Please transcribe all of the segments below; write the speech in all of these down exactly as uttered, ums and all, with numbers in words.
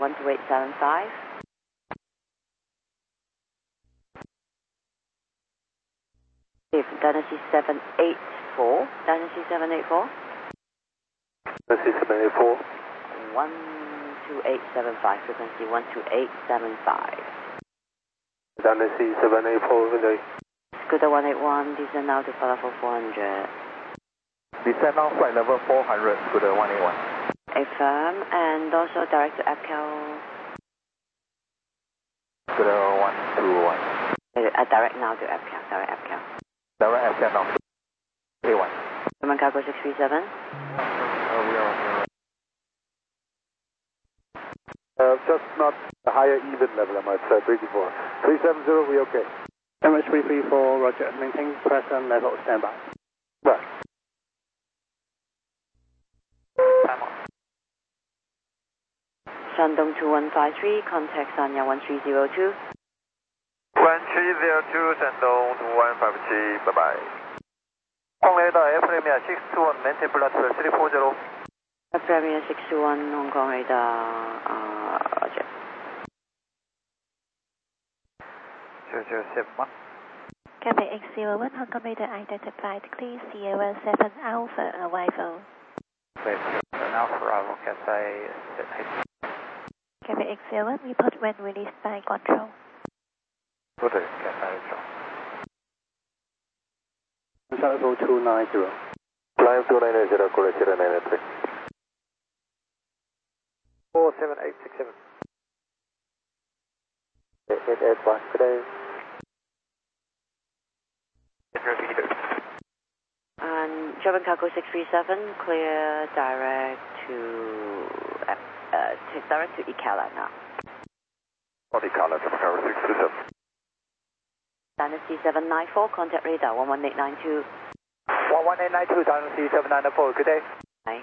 one two eight seven five. If Dynasty seven eight four, Dynasty seven eight four. Dynasty seven eight four. one two eight seven five, frequency one two eight seven five. Dynasty seven eight four, relay. Scooter one eight one, descend now to flight level four hundred. Descend now flight level four hundred, Scooter one eight one. Affirm, and also direct to Apcal. Scooter one two one. Uh, direct now to Apcal, direct Apcal. Direct Apcal now. A one. German Cargo six three seven. Uh, we are Uh, just not a higher even level, I might say, breaking for. three seven zero, we okay. Emirates three three four, roger. Maintain present level, standby. Right. Shandong two one five three, contact Sanya one three zero two. one three zero two, Shandong two one five three, bye bye. Hong radar, F Premier six two one, maintain plus three four zero. Premier six two one, Hong Kong radar, uh, roger. zero zero seven one. Cathay X zero one, Hong Kong radar identified, clear Sierra seven Alpha arrival. Wait, seven Alpha arrival, Cathay eight. Cathay X zero one, report when released by control. Good day, Cathay eight. Flight level two nine zero. Flying two nine zero, correct zero nine three. four seven eight six seven. eight eight one, good day. And German Cargo six three seven, clear direct to, uh, uh, to direct to Ikala now. Body color, German Cargo six three seven. Dynasty seven nine four, contact radar one one eight nine two. one one eight nine two, Dynasty seven nine four, good day. Hi.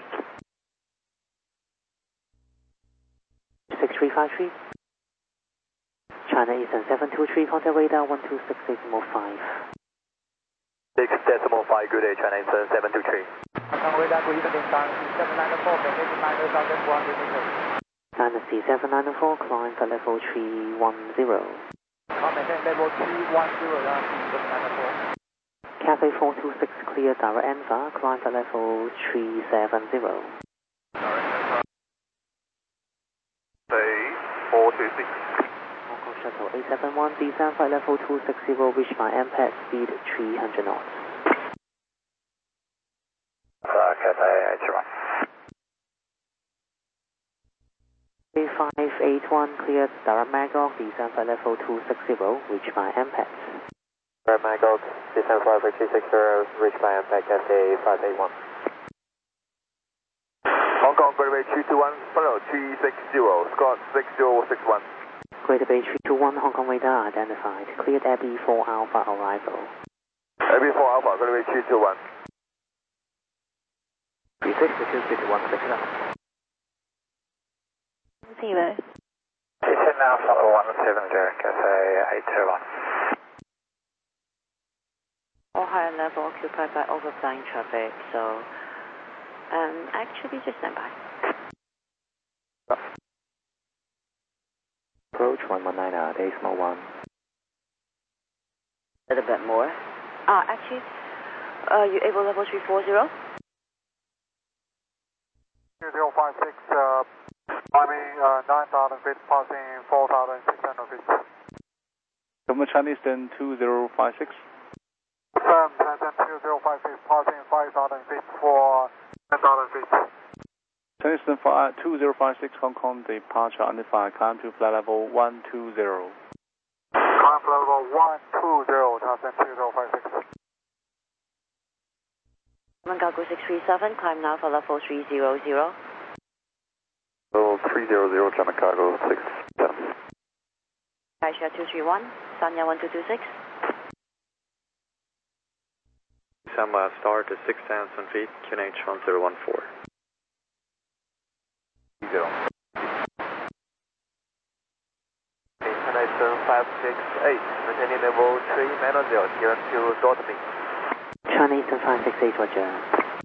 six three five three. China Eastern seven two three, contact radar one two six decimal five. six decimal five, good day, China Eastern seven two three. Hong Kong radar, good evening, Dynasty seven nine four, maintain nine thousand one hundred meters. Dynasty seven nine four, climb for level three one zero. Maintain level three one zero, Dynasty seven nine four. Cathay four two six, clear direct Enva, climb for level three seven zero. Say four two six. Hong Kong Shuttle eight seven one, descend flight level two six zero, reach my M P A D speed three hundred knots. Uh, Cathay eight one. three five eight one, clear direct Magog, descend flight level two six zero, reach my M P A D. Direct Magog, descend flight three six zero, reach my impact, Cathay five eight one. Hong Kong, Great Bay three two one, follow three six zero, Scott six zero six one. Greater Bay three two one, Hong Kong radar identified, cleared Abbey four Alpha arrival. Abbey four Alpha, Great Bay three two one. three six two two one six seven. Zero. Descend now, follow one seven zero, Cathay eight two one. All higher level occupied by overflying traffic, so um, actually just stand by. Approach one one nine, uh, decimal one. A little bit more. Ah, actually, uh, you able level three four zero? zero five six, uh, climbing uh, nine thousand feet, passing four thousand six hundred feet. Government Chinese then two zero five six. Confirm, present two zero five six, passing five thousand feet for ten thousand feet. Chinese then two zero five six, Hong Kong departure undefined, climb to flight level one two zero. Climb level one two zero, present two zero five six. German Cargo six three seven, climb now for level three zero zero. Level three zero zero, German Cargo six seven. Aisha two three one, Sanya one two two six. Some uh, start to six thousand feet, Q N H one zero one four. Zero. Destination five six eight, maintaining level three minus zero, zero to Dorothy. China Eastern five six eight, roger.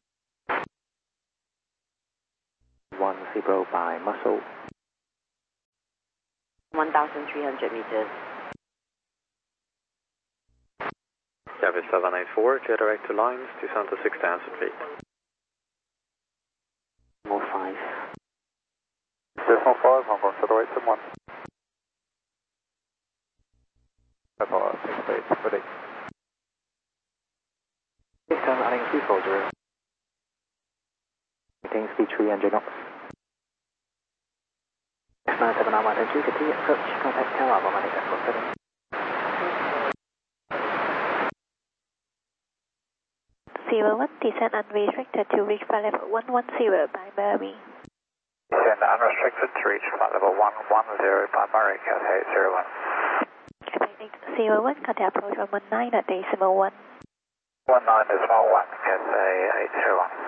one zero by muscle. one thousand three hundred meters. Java seven eight four, jet direct to lines, descend to six thousand feet. More five. Decimal five, Hong Kong, shuttle eight seven one. Apollo six eight, ready. This time adding three four zero. Maintain speed three hundred knots. X nine seven nine one two, continue approach, contact tower, one eight four seven. Zero one, descend unrestricted to reach flight level one one zero by Murray. Descend unrestricted to reach flight level one one zero by Murray, Cathay eight zero one. Cathay eight zero one, contact approach one one nine at decimal one. one nine decimal one, Cathay eight zero one.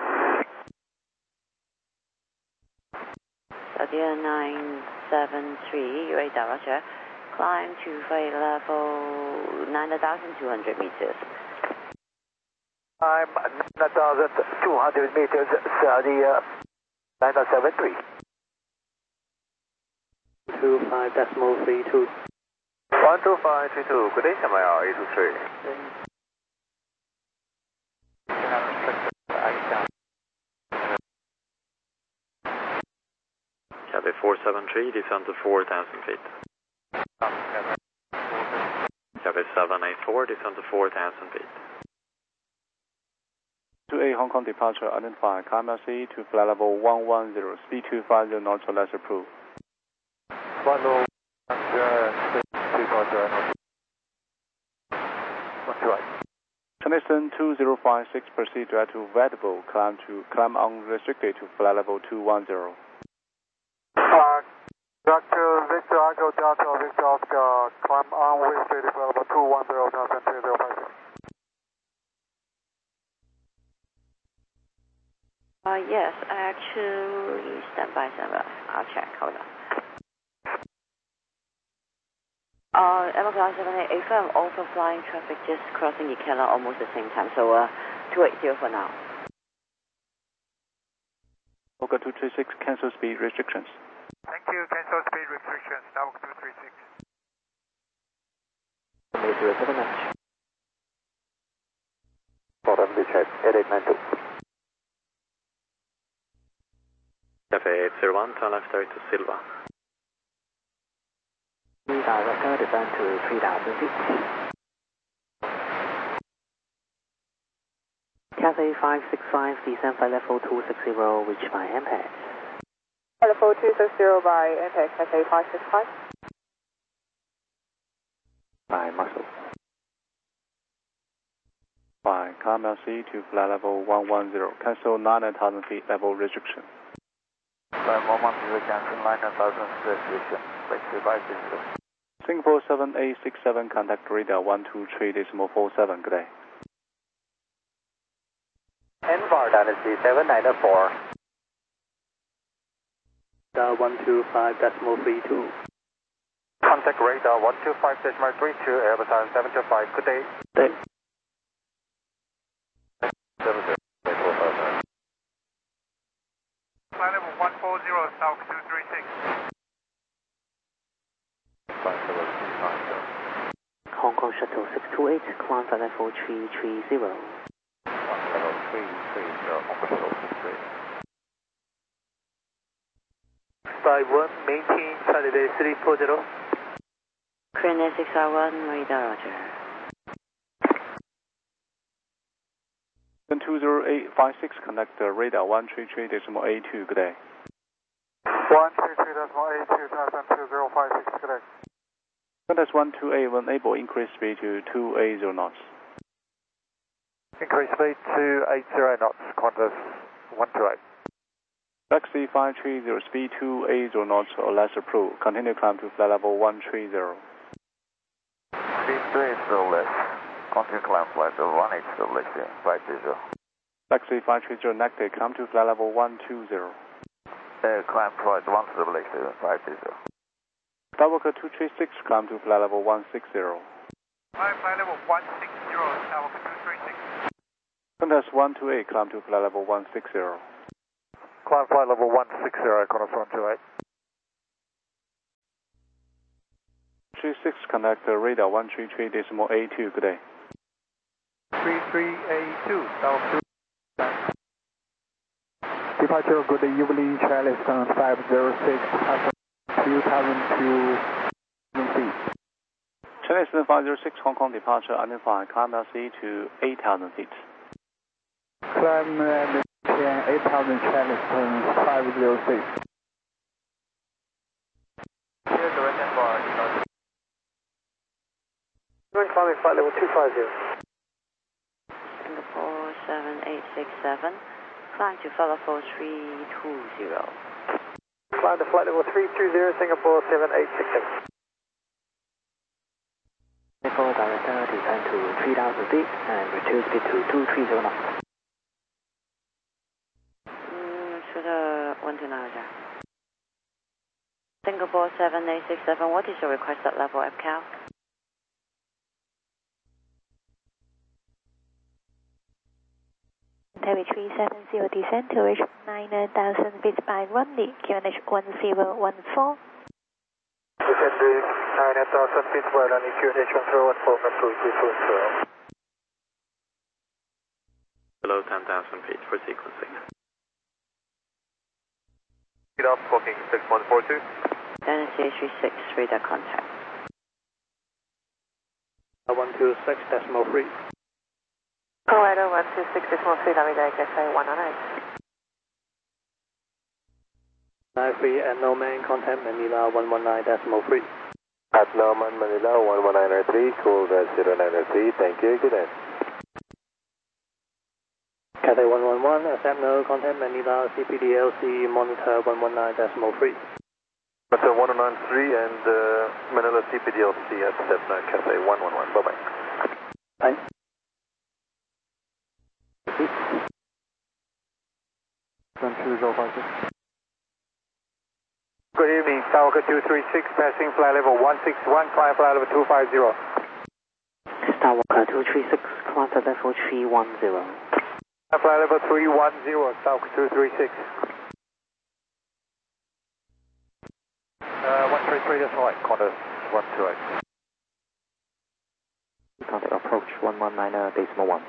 Saudia nine seven three, radar roger. Climb to flight level nine thousand two hundred meters. I'm nine thousand two hundred meters, Saudia nine seven three. two five decimal three two. one two five three two, good day, Shamaya eight two three. Java four seven three, descend to four thousand feet. Java seven eight four, descend to four thousand feet. two eight Hong Kong departure, identify climb L C to flight level one one zero, speed two five zero knots or less approved. Flight level one zero, two five zero knots. one two eight. Tennyson two zero five six, proceed direct to Vedible, climb to climb unrestricted to flight level two one zero. Uh, Doctor Victor Echo Delta Victor Oscar, climb unrestricted flight level two one zero, Johnson two zero five six. Uh, yes, actually, stand by, stand by. I'll check, hold on. Uh, M L seven eight, A F M overflying traffic just crossing Ikela almost at the same time, so uh, two eight zero for now. Oka two three six, cancel speed restrictions. Thank you, cancel speed restrictions, now two three six. zero seven nine. Bottom beach head, eight eight nine two. Java eight zero one, turn left direct to Silva. Director, descend to three thousand feet. Cathay five six five, descend flight level two six zero, reach by Ampeg. Level two six zero by Ampeg, Cathay five six five. By Muscle. By climb L C to flight level one one zero, cancel nine thousand feet level restriction. Climb one one zero, cancel nine thousand restriction, break two five zero. Singapore seven eight six seven, contact radar one two three decimal four seven, good day. Envar Dynasty seven nine four. The one two five decimal three two. Contact radar one two five decimal three two, Airbus seven two five, good day. Day. Flight level one four zero, South two three six. Hong Kong Shuttle six two eight, climb flight level three three zero. Level three three zero, Hong Kong Shuttle six two eight. Five one, maintain Saturday three four zero. Korean Air six R one, radar roger. Then two zero eight five six, contact the radar one three three decimal eight two, good day. one three three decimal eight two, Thousand two zero five six, good day. Contact one two eight, when able, increase speed to two eight zero knots. Increase speed to eight zero knots, Qantas one two eight. Taxi five three zero, speed two eight zero knots or less approved. Continue climb to flight level one three zero. Speed two eight zero less. Continue climb flight level one eight zero less, five zero. Taxi five three zero, negative, climb to flight level one two zero. Uh, climb flight one zero less, five zero. Skywalker two three six, climb to flight level one six zero. Climb flight level one six zero, Skywalker two three six. Contest one two eight, climb to flight level one six zero. Climb flight level one six zero, Qantas one two eight. three six, contact uh, radar one three three decimal eight two, good day. three three eight two, South two. Departure, good evening, Charleston five zero six, two thousand two feet. Charleston five zero six, Hong Kong departure, identify, climb L C to eight thousand feet. Climb and eight thousand Charleston five zero six. Here's the right bar. Climbing flight level two five zero. Singapore seven eight six seven, climb to follow four three two zero. Climb to flight level three two zero, Singapore seven eight six seven. Singapore director, descend to three thousand feet and reduce speed to two three zero knots. Mm, 是的 one two nine 的。Singapore seven eight six seven, what is your requested level at Cal? Taipei three seven zero, descend to reach nine thousand feet by runway, Q N H one zero one four. Descend to nine thousand feet by runway, Q N H one zero one four, Metro two two zero. Below ten thousand feet for sequencing. Get off, booking six one four two. N C three six, radar contact. one two six decimal three. Colorado one two six decimal three, Navidad Cafe one oh nine. nine three and no man, contact Manila one one nine decimal three. At Norman Manila one one nine three, cool red zero nine three, thank you, good day. Cathay one one one, accept no, contact Manila C P D L C monitor one one nine decimal three. Monitor one oh nine three and uh, Manila C P D L C at Stepna Cathay one one one, bye bye. Bye. one two zero five six. Good evening, Tower two three six, passing flight level one six one, climb flight level two five zero. Skywalker two three six, climb flight level three one zero. Flight level three one zero, Tower two three six. Uh, one three three, that's right, Qantas one two eight. Contact approach one one nine decimal one.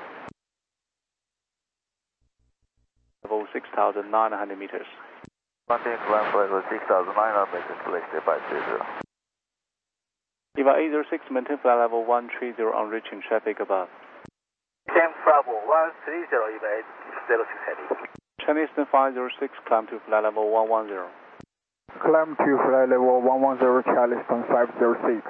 Level six thousand nine hundred meters. Maintain climb flight level six thousand nine hundred meters, selected by zero. Eva eight zero six, maintain flight level one three zero on reaching traffic above. Same Bravo one three zero, Eva eight zero six heavy. Chinese five zero six, climb to flight level one one zero. Climb to flight level one one zero, Charleston five zero six.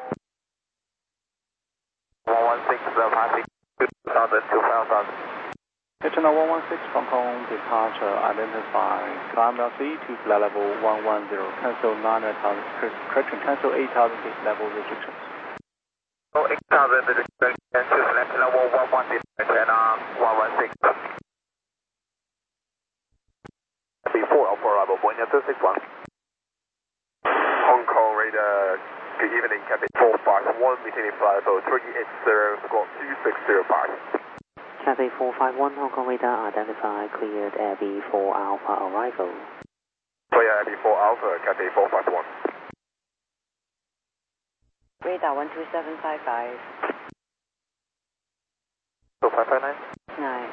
one one six, passing two thousand, two thousand. Channel one one six, Hong Kong departure, identify, climb L C to flight level one one zero, cancel nine thousand, correction, cancel eight thousand feet level restrictions. Oh, eight thousand restrictions, cancel select level one one zero, China one one six. Before Alpha Bravo, Boeing two six one. Hong Kong radar, good evening, Captain four five one, maintaining flight level three eight zero, squawk two six zero five. Cathay four five one, Hong Kong radar, identify, cleared Air B four Alpha arrival. Clear Air B four Alpha, Cathay four five one. Radar one two seven five five. two five five nine? nine.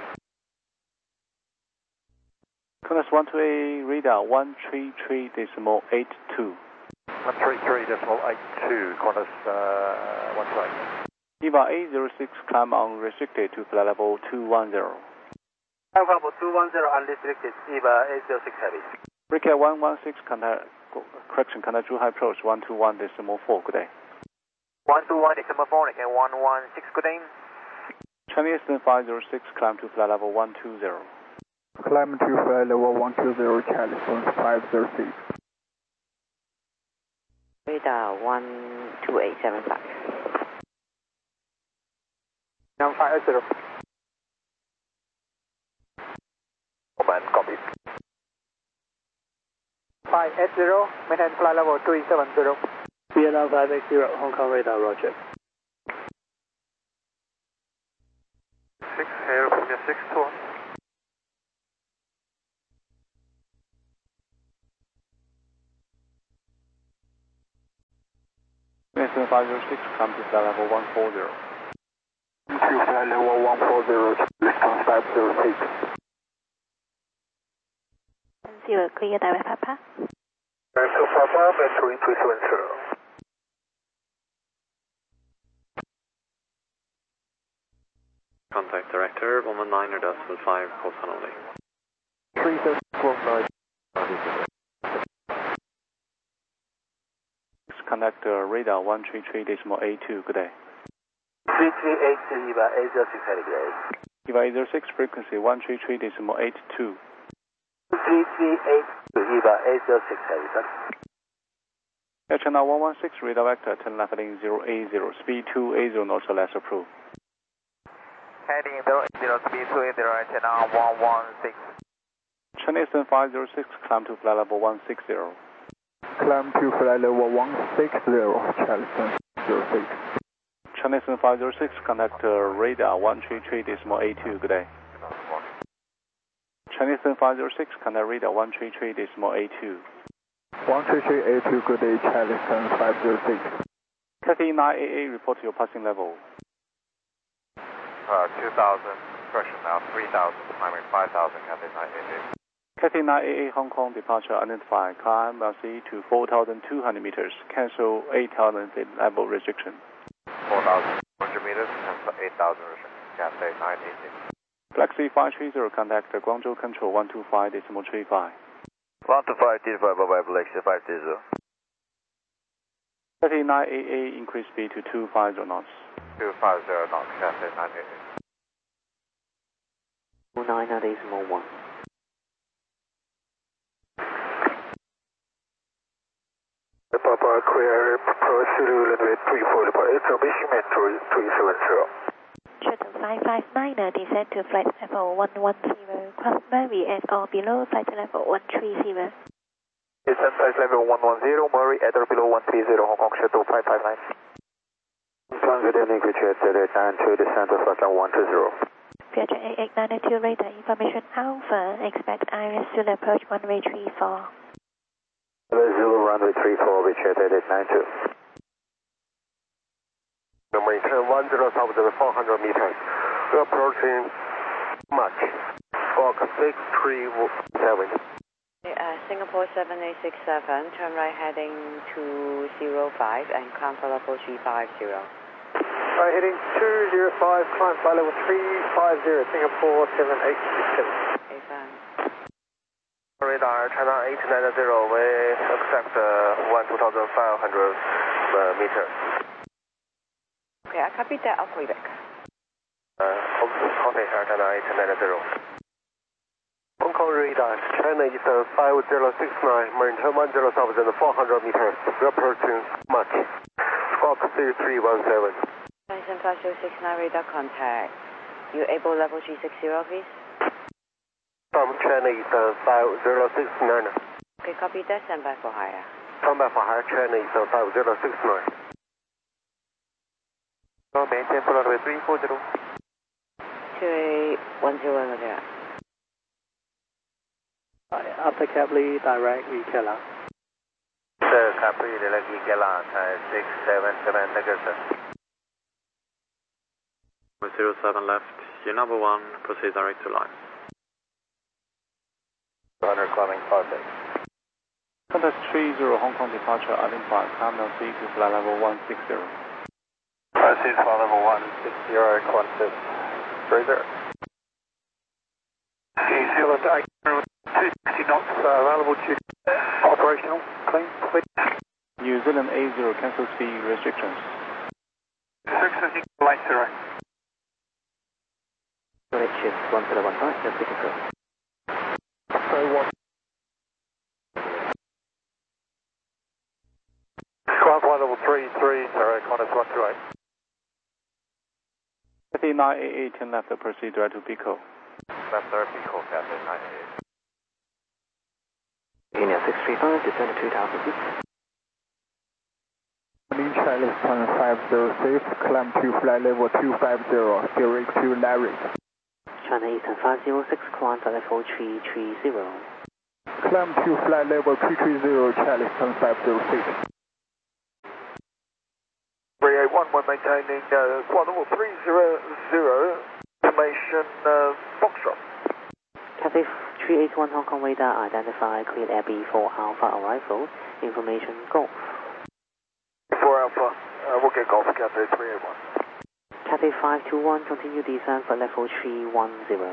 Qantas one two eight, radar one three three decimal eight two. one three three decimal eight two, Qantas uh, one two eight. Eva eight zero six, climb unrestricted to flight level two one zero. Alpha Bravo two one zero unrestricted, Eva eight zero six heavy. Recap one one six, contact, correction, contact Zhuhai approach one two one decimal four, good day. one two one decimal four, again one one six, good day. Chinese five zero six, climb to flight level one two zero. Climb to flight level one two zero, Charleston five zero six. Radar one two eight seven five. Now five eight zero. Command, copy. five eight zero, maintain flight level three seven zero. Vietnam five eight zero, Hong Kong radar, roger. six here, Premier six two. Eastern five zero six, climb to flight level one four zero. To flight level one four zero, Eastern five zero six. Zero, clear direct Papa. So Papa, entering three seven zero. Contact director, one one nine decimal five, call sign only. three seven one nine. Contact uh, radar one three three decimal eight two, good day. three three eight E V A eight zero six heading. E V A eight zero six, frequency one three three decimal eight two. three three eight E V A eight zero six heading. Air channel one one six, radar vector, turn left heading zero eight zero, speed two eight zero knots or less approved. Heading zero eight zero, speed two eight zero, channel one one six. China Eastern five zero six, climb to flight level one six zero. Climb to flight level one six zero, Charleston zero six. China Eastern five zero six, contact uh, radar one three three decimal eight two, good day. China Eastern five zero six, contact radar one three three decimal eight two. one three three eight two, good day, Charleston five zero six. Cathay nine A A, report to your passing level. Uh, two thousand, pressure now three thousand, climbing five thousand, Cathay nine A A. Cathay nine A A, Hong Kong, departure identified, climb L C to four thousand two hundred meters, cancel eight thousand feet level restriction. four thousand two hundred meters, cancel eight thousand restriction, Cathay nine A A. Flexi five three zero, contact Guangzhou Control one two five decimal three five. one two five, T five, bye-bye, Flexi five three zero. Cathay nine A A, increase speed to two five zero knots. two five zero knots, Cathay nine A A. two nine decimal one. Papa, clear, proceed runway three four, information metro three seven zero. Shuttle five five nine, descend to flight level one one zero, cross Murray at or below flight level one three zero. Descend flight level one one zero, Murray at or below one three zero, Hong Kong Shuttle five five nine. Good evening, Richard, nine two, descend to flight level one two zero. Future eight eight nine two radar information Alpha, expect Iris soon approach runway three four. Zulu runway three four, Richard eight nine two. Maintain one zero south of four hundred meters. We're approaching Mach. Fox six three seven. Uh, Singapore seven eight six seven, turn right heading two zero five and climb for level three five zero. Right heading two zero five, climb flight level three five zero, Singapore seven eight six seven. Affirm. Radar China eight nine zero, we accept uh, one two thousand five hundred uh, meters. Okay, I copied that. I'll call you back. Uh, okay, China eight nine zero. Hong Kong radar China Eastern five zero six nine, maintain one zero south of four hundred meters. We're approaching Mach. Fox three three one seven. Eastern five zero six nine radar contact. You able level three six zero, please? From China Eastern five zero six nine. Okay, copy that. Stand by for higher. Stand by for higher, China Eastern five zero six nine. So, maintain full runway three four zero. two eight one zero, Roger. After Capri, direct Ikela. Sir, Capri, direct Ikela, six seven seven, sir. zero seven left, you number one, proceed direct to line. Runner climbing five six. Contact three zero, Hong Kong departure identified, climb L C to flight level one six zero. Proceed flight level one six zero, contact three zero. New Zealand eight two sixty knots, uh, available to operational, clean, clean. New Zealand eight zero, cancel speed restrictions. six fifty, late zero. Correction, one zero one five, just critical. So one. Climb flight level three three, sorry, contact one two eight. Cathay nine A A, ten left, proceed direct to Pico. Left there, Pico, Cathay nine A A. India six three five, descend to two thousand feet. New Charleston five zero six, climb to flight level two five zero, direct to Larry. China Eastern five zero six, climb flight level three three zero. Climb to flight level three three zero, Charleston five zero six. eight one, we're maintaining uh, squad level three zero zero, information uh, Foxtrot. Cathay three eight one Hong Kong radar, identify cleared Air B four Alpha arrival, information Golf. four Alpha, uh, we'll get Golf, Cathay three eight one. Cathay five two one, continue descent for level three one zero.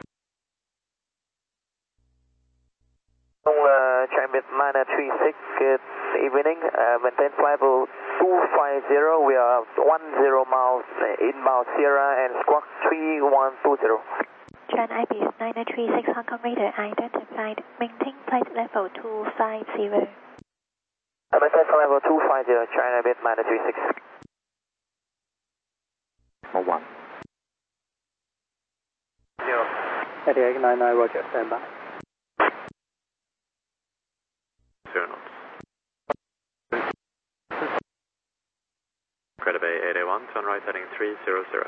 Uh, China Liner three six, good evening, uh, maintain flight level two five zero, we are one zero miles inbound Sierra and squawk three one two zero. China I B S nine three six Hong Kong radar identified, maintain flight level two five zero. Uh, maintain flight level two five zero, China I B S nine three six. one. eighty-eight nine nine, roger, stand by. Zero knots. Credit Bay eight eight one, turn right heading three zero zero.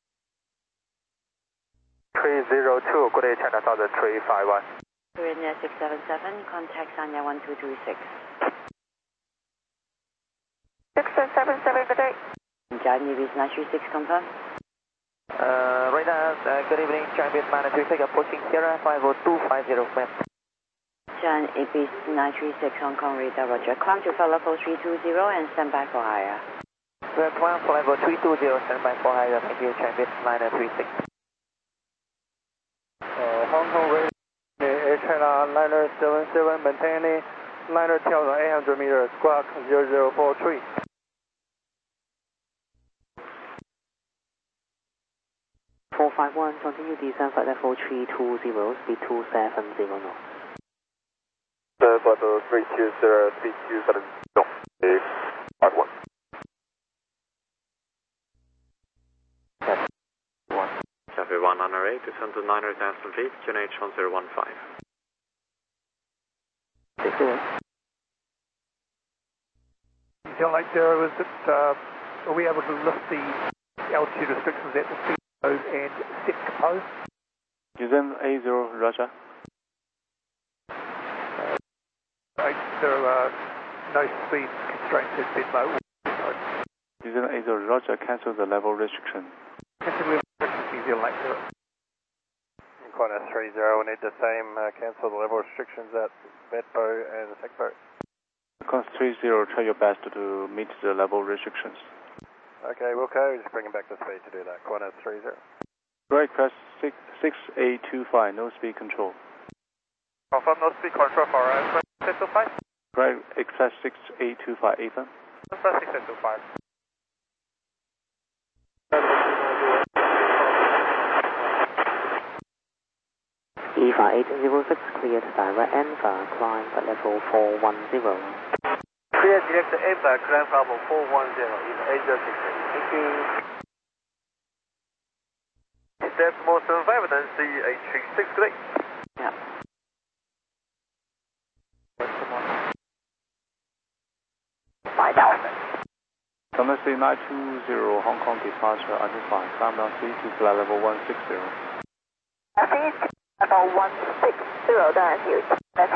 three zero two, good day, China Southern three five one. Korean Air six seven seven, contact Sanya one two two six. six seven seven, good day. China Ibis nine three six, confirm. Uh, radar, uh, good evening, China I B S nine three six, approaching Sierra five oh two five zero, ma'am. China Ibis nine three six, Hong Kong radar, roger. Climb to flight level three two zero and stand by for higher. We are climb for level three two zero, stand by for higher, thank you, China I B S nine three six. Uh, Hong Kong radar, Air China Liner seven seven, maintaining liner tail on eight hundred meters, squawk zero zero four three. four five one, continue descent for level three two zero, speed two seven zero knots. Uh, level three two zero, speed two seven zero, five one. Cathay one nine eight, descend to nine thousand feet, Q N H one zero one five. six zero. You feel like there was it, uh, are we able to lift the altitude restrictions at the speed node and set compose? Descend A zero, roger. Right, there are uh, no speed constraints at bed mode. Descend A zero, roger, cancel the level restriction. Cancel the restrictions, New Zealand Lake Zero. Qantas three zero, we need the same, uh, cancel the level restrictions at Bedbo and Segbo. Qantas three zero, try your best to meet the level restrictions. Okay, Wilco, just bring him back to speed to do that. Qantas three zero. Right, press six eight two five, no speed control. Confirm no speed control for us. six eight two five? Right, express six eight two five, Ethan. Express six eight two five. E five eight zero six, cleared direct Alpha, climb at level four one zero. Clear direct Alpha, climb level four one zero in eight zero six eight. Thank you. Decimal seven five and then C eight three six, great. Yeah. five thousand. Qantas nine two zero, Hong Kong departure, identify, climb down C to flight level one six zero. I think it's about one six zero, then here. That's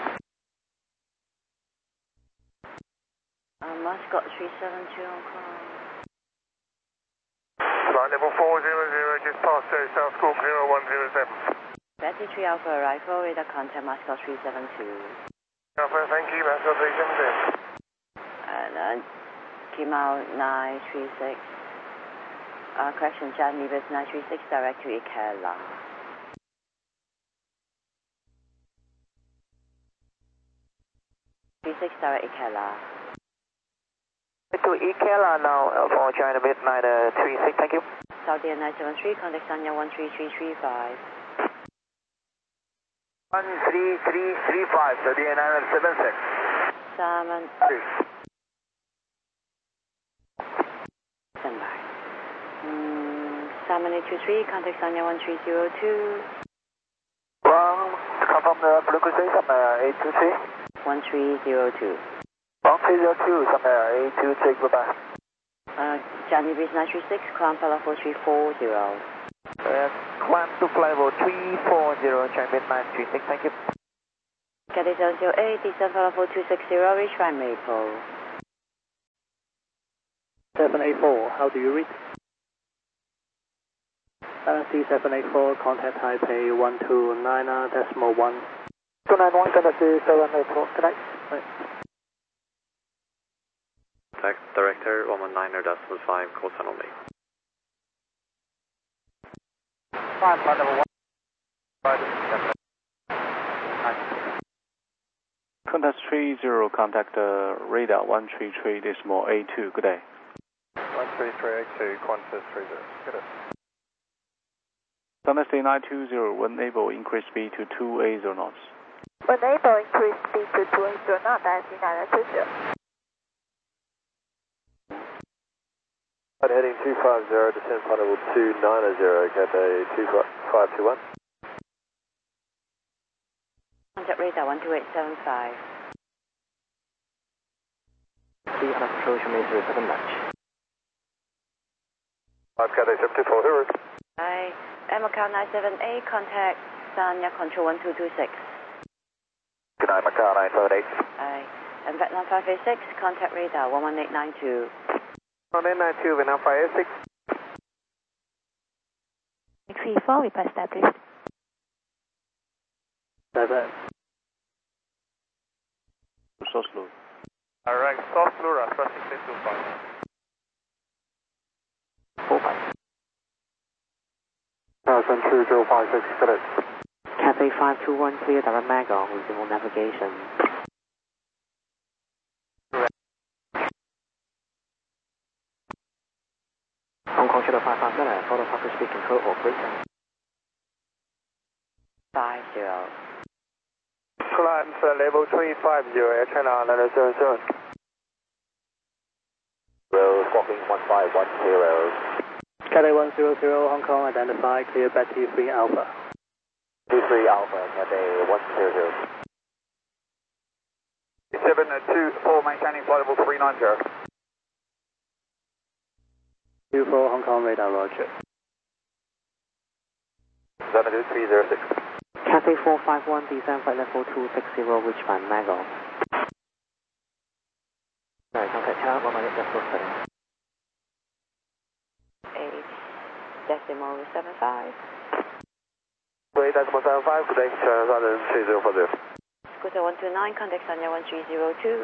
Uh, Muscat three seven two, Hong Kong. Flight level four zero zero, just past uh, South Squawk zero one zero seven. Betty three Alpha arrival, radar contact Muscat three seven two. Alpha, thank you, Muscat three seven two. And uh, Kimal nine three six. Uh, correction, Jan Ibis nine three six, direct to Ikela. three six, direct Ikela. To Ikela now uh, for China Mid nine three six, thank you. Saudi nine seven three, contact Sanya one three three three five. one three three three five, Saudi nine seven six. Salmon. Stand by. Mm, Salmon eight two three, contact Sanya one three zero two. Wrong, confirm the blue cruise station, uh, eight two three. one three zero two. one three zero two, somewhere eight two three, goodbye. Uh, Johnny Breeze nine three six, climb for level three four zero. Uh, climb to flight level three four zero, China Mid nine three six, thank you. Cathay seven zero eight, descend for level two six zero, reach by Maple. seven seven eight four, how do you read? Galaxy seven eight four, contact Taipei one two nine decimal one. two nine one, Galaxy seven eight four, connect. Right. Contact Director one one nine decimal five, call sign only. Five, five, level one. Contact three zero, contact uh, radar one three three decimal A two, good day. one three three A two, Qantas three zero, good day. Contact nine two zero, enable increase speed to two eighty knots. Enable increase speed to two eighty knots, that's nine two zero. Heading two five zero, descend flight level two nine zero, Cathay two five two one. Contact radar one two eight seven five. three hundred approach, may zero seven match. five Cathay seven two four zero. Hi, M Macau nine seven eight, contact Sanya Control one two two six. Good night, Macau nine seven eight. Hi, and Vietnam five eight six, contact radar one one eight nine two. one eight nine two, Vietnam five eight six. three four, request established. Seven. So slow. Alright, soft Flora, traffic six two five. four five. Thousand two zero five six, correct. Cathay five two one, clear direct mag on reasonable navigation. Hong Kong Shadow five five zero, follow Parker speed control operator. Five zero. Climb for level three five zero, Air China nine seven seven. Row squawking one five one zero. Cathay one zero zero, Hong Kong, identify, clear back T three Alpha. T three Alpha, Cathay one zero zero. seven two four, maintaining flight level three nine zero. two four, Hong Kong, radar, roger. seven two three zero six. Cathay four five one, descend flight level two six zero, reach by Mago. Sorry, contact Tower one minute decimal seven. Eight decimal seven five. Wait, decimal seven five, good day, China three zero four zero. Scooter one two nine, contact Sanya one three zero two.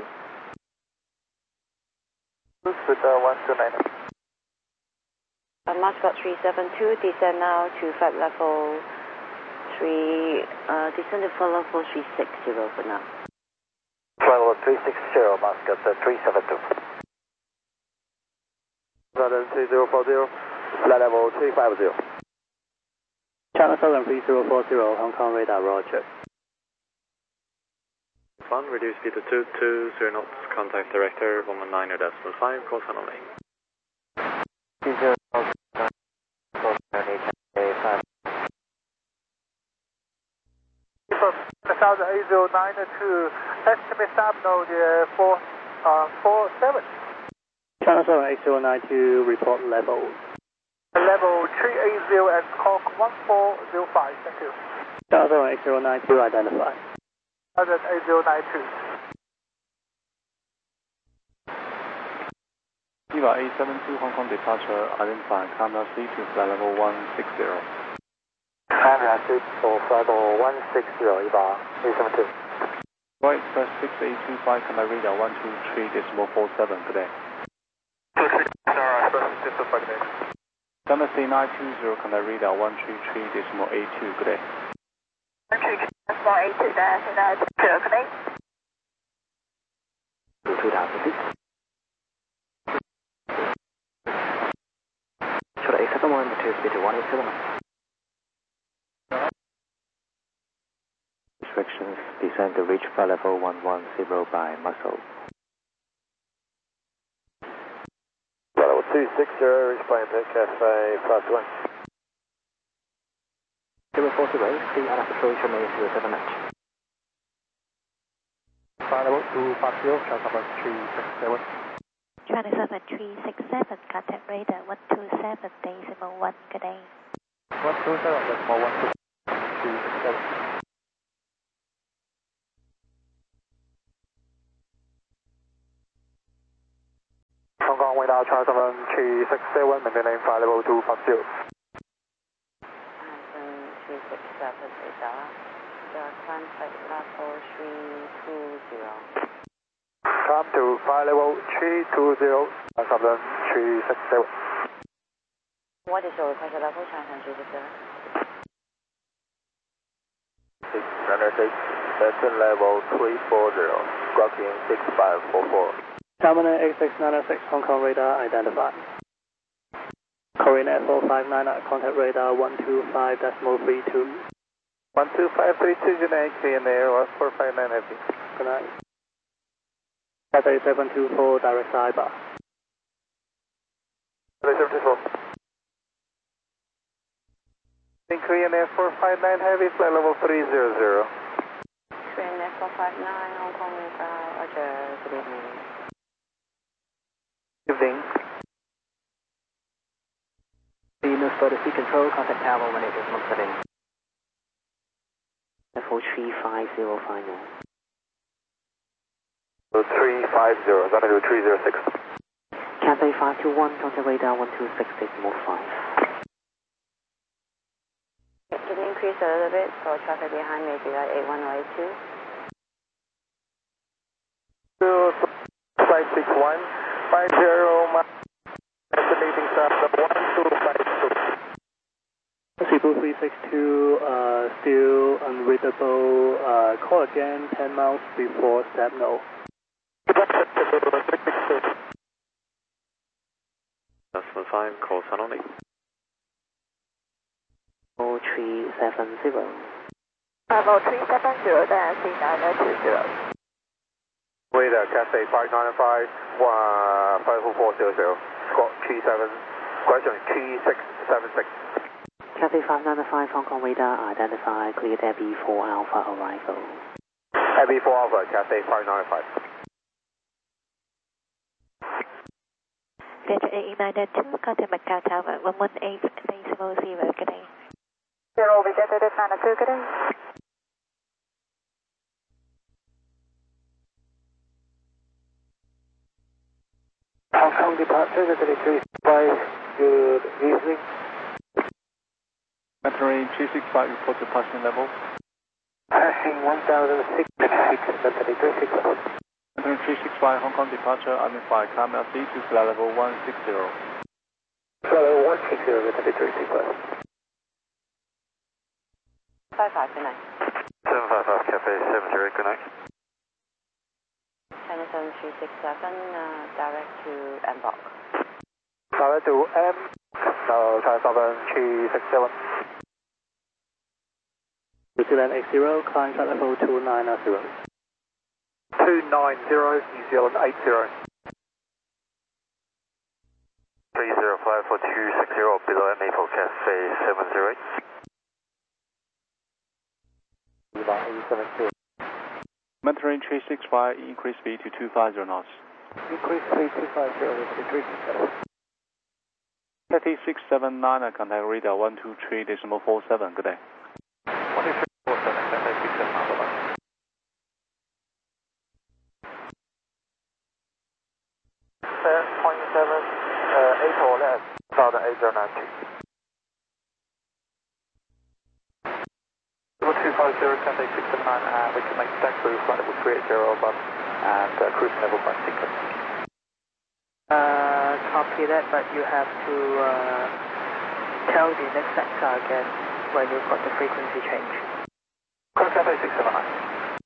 Scooter one two nine. Uh, Mascot three seven two, descend now to flight level three, uh, descend to flight level three six zero for now. Flight level three six zero, Muscat three seven two. China three zero four zero. Flight level three five zero. China Southern three zero four zero, Hong Kong, radar, roger. One, reduce speed to two two zero knots, contact Director one one nine decimal five, call sign only. two zero nine, five. From one thousand eight zero nine to estimate stop node uh, four, uh, four seven. China seven eight zero nine two, report level. Level three eight zero and Cork one four zero five, thank you. China seven eight zero nine two, identify. China eight zero nine two. Viva A seven two, Hong Kong departure, identify, Canada C to flight level one six zero. Canada six for flight level one six zero, Eva A seven two. Right, Express six eight two five, Canada radar one two three decimal four seven, good day. two three, Sarah, Express six two five, good day. Canada C nine two zero, Canada radar one three three decimal eight two, good day. one three three decimal eight two, that's nine two zero, good day. two thousand feet. Should I seven one to speed to one eight seven? Restrictions, descend to reach flight level one one zero by muscle. Flight level two six zero, reach by impact, Cafe five two one. zero four zero, three out of approach, may zero seven match. Flight level two five zero, China seven three six seven. China seven three six seven, contact radar one two seven decimal one, good day. one two seven decimal one two three six seven. Hong Kong Kong radar China seven three six seven, maintaining flight level two five zero. three six seven radar, the climb flight level three two zero. Climb to flight level three two zero, China seven three six seven. What is your requested level, China seven three six seven? six ninety-six, descent level three four zero, squawking six five four four. Terminal eight six nine six, Hong Kong radar identified. Korean Air four five nine, contact radar one two five decimal three two. one two five three two, good night, Korean Air four five nine heavy. Good night. Cathay seven two four, direct sidebar. Cathay seven two four. In Korean Air four five nine heavy, flight level three zero zero. Korean Air four five nine, Hong Kong radar, Roger, good evening. Evening. Venus for the sea control, contact tower one eight one seven. Level three five zero final. three five zero, that is three zero six. Cathay five two one, contact radar one two six decimal five. Can you increase a little bit for traffic behind, maybe like eight one or eight two? five six one, five zero, estimating start one two five two. Cebu three six two, uh, still unreadable, uh, call again ten miles before step no. Decimal five, call sun only. four three seven zero. Bravo three seven zero, then C nine two zero. Radar Cathay five nine five, five four four zero zero, squawk three seven, question three six seven six. Cathay five nine five, Hong Kong radar identified, cleared Air B four Alpha arrival. Air B four Alpha, Cathay five nine five. Delta A E nine two, contact Macau Tower one one eight decimal zero, good day. Zero, we get it at nine two, good day. Hong Kong departure, Delta three six five, good evening. Metro three six five, report to passing level. Passing one thousand six hundred six, Delta three six five. Metro three six five, Hong Kong departure, identified, climb L C to flight level one six zero. Flight level one six zero, Delta three six five. five five, good night. seven five five, Cathay seven zero, good night. China seven three six seven, uh, direct to M B O C. Direct to M, no, China seven three six seven. New Zealand eight zero, climb flight level two nine zero. two nine zero, New Zealand eight zero. three zero five four two six zero, below M A for Cathay seven zero eight. Metro three six five, increase speed to two five zero knots. Increase speed two five zero, three six seven. Cathay six seven nine, contact radar one two three decimal four seven, good day. one two three four seven, Cathay six seven nine, bye-bye. point seven, uh, eight or less, Southern eight zero nine two. two five zero, Cathay six seven nine, and we can make stack through flight level three eight zero above and uh, cruising level five six. Uh, copy that, but you have to uh, tell the next sector again when you've got the frequency change. Call Cathay six seven nine.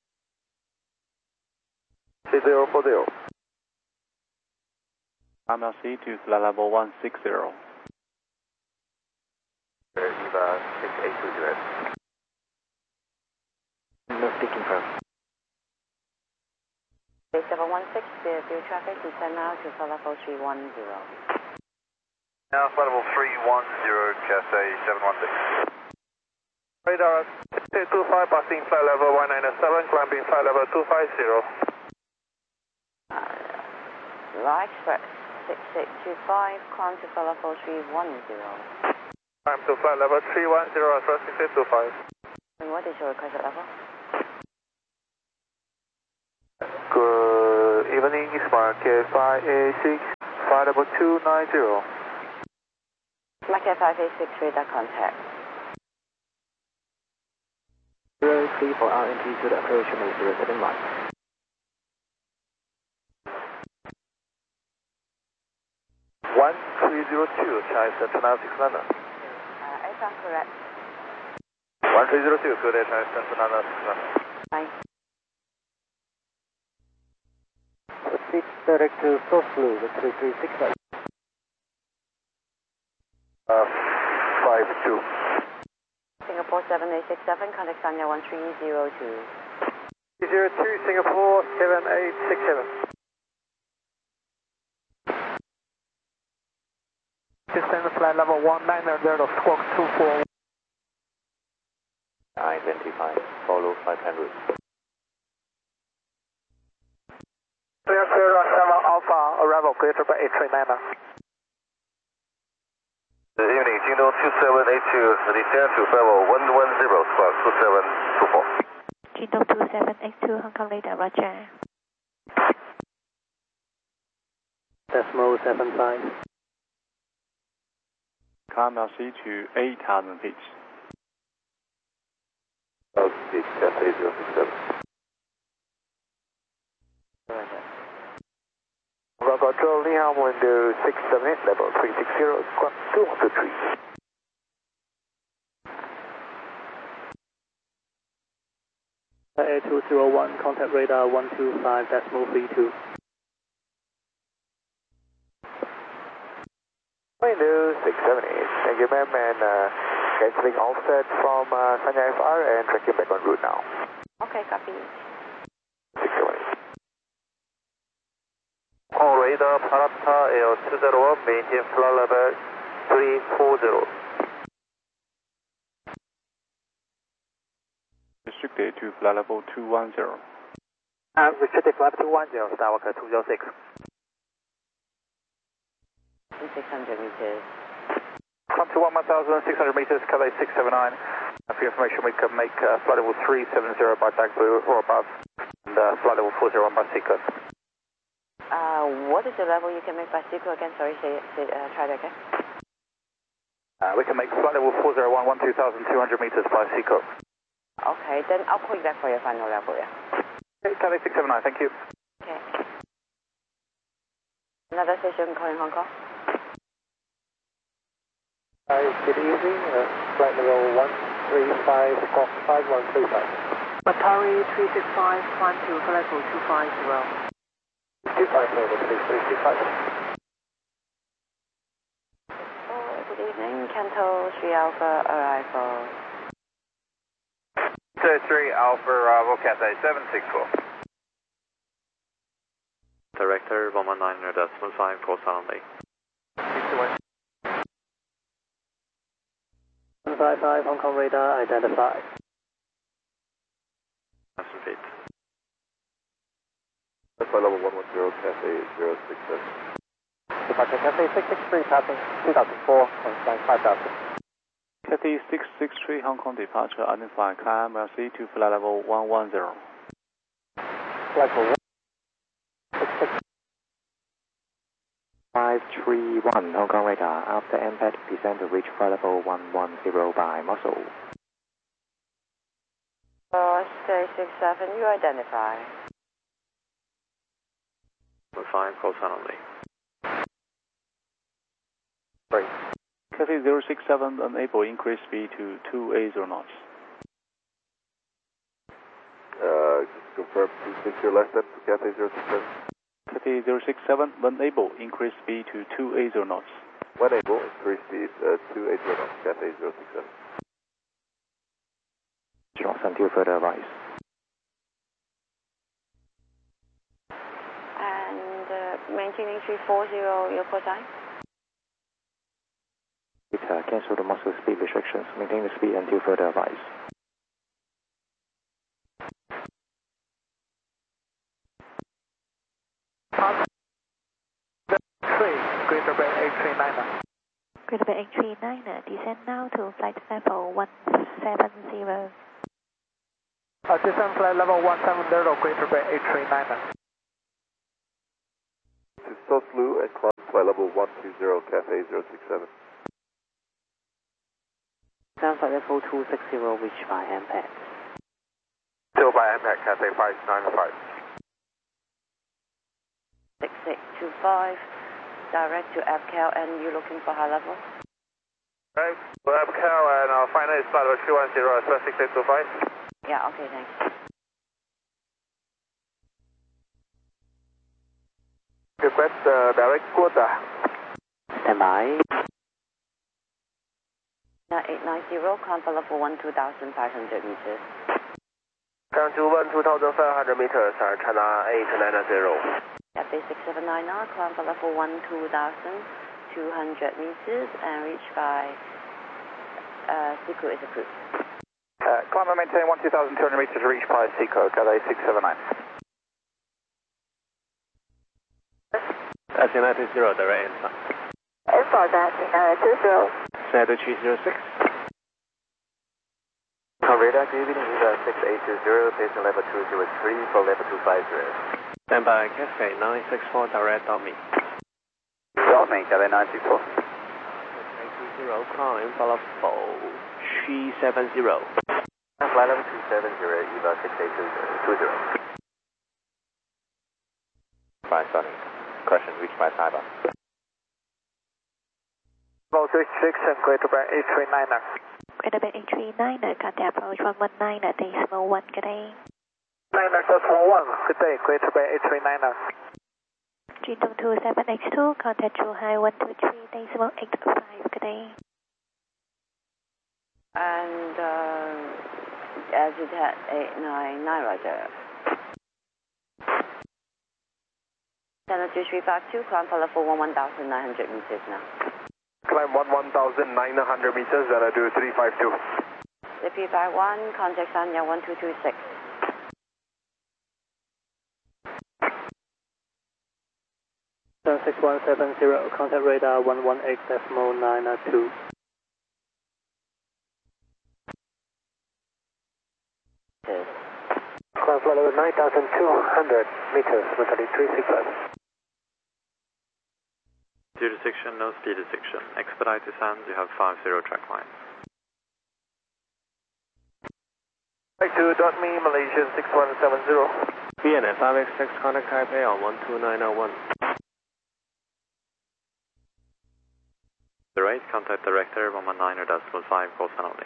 six zero four zero. Climb L C to flight level one six zero. Eva six eight two zero. No speaking from. seven one six, the view traffic, descend now to flight level three one zero. Now flight level three one zero, Cathay seven one six. Radar two two five, passing flight level one nine seven, climbing flight level two five zero. Uh, Light Express six six two five, climb to flight level three one zero. Climb to flight level three one zero, Express six six two five. And what is your requested level? Good evening, Smart K five eight six, flight level two nine zero. Mike five eight six radar contact. zero three for R N T to the approach runway zero seven one. one three zero two, China Central nine six nine. Uh, I sound correct. one three zero two, good day, China Central nine six nine. Bye. Proceed direct to South Blue, the three three six. Uh, five two. Singapore seven eight six seven, contact Sanya one three zero two. zero two, Singapore seven eight six seven. Descend flight level one nine zero, squawk two four. Identify, follow flight en route. Clear Sierra seven Alpha, arrival clear triple eight three nine. Good evening, Jingdong two seven eight two, descend to level one one zero, squawk two seven two four. Jingdong two seven eight two, Hong Kong radar, roger. Decimal seven five. Climb L C to eight thousand feet. Okay, Cathay zero six seven. Bravo Control, Liang, window six seven eight, level three six zero, squawk two one two three. Air two zero one, contact radar one two five, decimal three two. Window six seven eight, thank you ma'am, and uh, cancelling offset from uh, Sanya F R and tracking back on route now. Okay, copy. six seven eight. All radar, Parata Air two zero one, maintain flight level three four zero. Restricted to flight level two one zero. Uh, restricted flight two one zero, Skywalker two zero six. six hundred meters. Come to one thousand six hundred meters, Cathay six seven nine. Uh, for your information, we can make uh, flight level three seven zero by Dag Blue or above, and uh, flight level four zero one by Seco. Uh, what is the level you can make by Seco again? Sorry, say, say uh, try that again. Uh, we can make flight level four zero one, twelve hundred meters by Seco. Okay, then I'll call you back for your final level, yeah. Okay, Cathay six seven nine, thank you. Okay. Another station calling Hong Kong. Hi, good evening. Uh, flight level one three five, squawk five one three five. Matari three six five, climb to level two five zero. two five zero, three three six five. Oh, good evening. Canto three Alpha arrival. three Alpha arrival, Cathay seven six four. Director one one nine decimal five, call soundly. one five five, Hong Kong radar, identified. Thousand feet. Flight level one one zero, Cathay zero six seven. Departure Cathay six six three, passing two thousand four, five thousand. Cathay six six three, Hong Kong departure, identify climb L C to flight level one one zero. Flight level five three one, Hong Kong radar, after impact, descend to reach flight level one one zero by muscle. Uh, stay six seven, you identify. five, call soundly. Right. Cathay zero six seven, enable increase speed to two eighty knots. Uh, just confirm two six zero less than Cathay zero six seven. Cathay zero six seven, enable increase speed to two eighty knots. When able, increase speed uh, two eighty knots, Cathay zero six seven. Drops until further advice. And uh, maintaining three four zero, your call time? It, uh, cancel the muscle speed restrictions. Maintain the speed until further advice. Three, Greater Bay eight three nine. Greater Bay eight three nine, descend now to flight level one seven zero. Uh, descend flight level one seven zero, Greater Bay eight three nine. To South Blue and climb flight level one two zero, Cafe zero six seven. Ground flight level two six zero, reach by M PAX. Still by M PAX, Cafe five nine five. six six two five, direct to A B C A L, and you're looking for high level? Right, for A B C A L, and our final is flight level three one zero, six eight two five. Yeah, okay, thanks. Request uh, direct quota. Stand by. eight nine zero, contour level one two thousand five hundred meters. Count to one two thousand five hundred meters, uh, China eight nine zero. Cathay six seven nine now, climb for level one two thousand two hundred meters and reach by uh, Seco is approved. Uh, climb and maintain one two thousand two hundred meters, reach by Seco, Cathay six seven nine. That's United Zero, direct answer. Info, that's United two zero. United three zero six. Radar, good evening, Radar six eight two zero, station level two zero three for level two five zero. Stand by, Cafe nine six four, direct dot me. Dot me, Cathay nine six four. six eight two zero, climb for level three seven zero. Flight level two seven zero, Eva six eight two zero. By Sunny. Question reached by Cyber. Level six six and Greater Bay eight three nine. Greater Bay eight three nine, contact approach one one nine, decimal one, good day. nine decimal one, good day, Greater Bay eight three nine. Jintong two seven X two, contact Zhuhai one two three, decimal eight five, good day. And uh, as it had eight nine nine right there. Channel two three five two, climb for level one one thousand nine hundred meters now. Climb one one thousand nine hundred meters, that I do three five two. three five one, contact Sanya one two two six. six one seven zero, contact radar one one eight decimal nine two. Climb flight level nine thousand two hundred meters, one three six five. Due detection, no speed detection. Expedite descent, you have five zero track lines. Back to dot me, Malaysian six one seven zero. B N F five X six, contact Taipei on one two nine zero one. The right, contact director one one nine decimal five, call sign only.